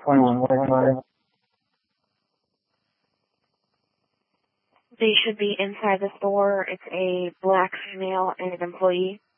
21 Warehouse. They should be inside the store. It's a black female and an employee.